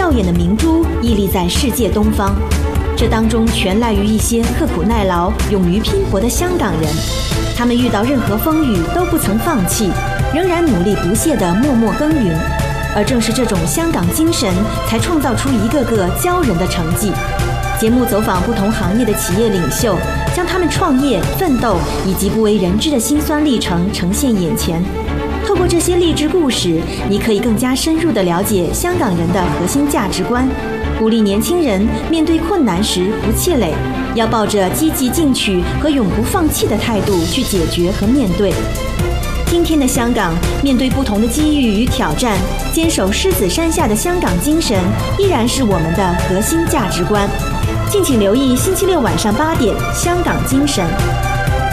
耀眼的明珠屹立在世界东方，这当中全赖于一些刻苦耐劳、勇于拼搏的香港人。他们遇到任何风雨都不曾放弃，仍然努力不懈地默默耕耘。而正是这种香港精神，才创造出一个个骄人的成绩。节目走访不同行业的企业领袖，将他们创业、奋斗以及不为人知的辛酸历程呈现眼前。透过这些励志故事，你可以更加深入地了解香港人的核心价值观，鼓励年轻人面对困难时不气馁，要抱着积极进取和永不放弃的态度去解决和面对。今天的香港，面对不同的机遇与挑战，坚守狮子山下的香港精神，依然是我们的核心价值观。敬请留意星期六晚上8点《香港精神》。